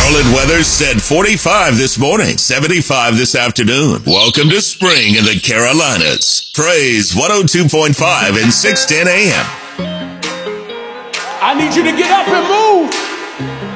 Charlotte weather said 45 this morning, 75 this afternoon. Welcome to spring in the Carolinas. Praise 102.5 and 610 AM. I need you to get up and move.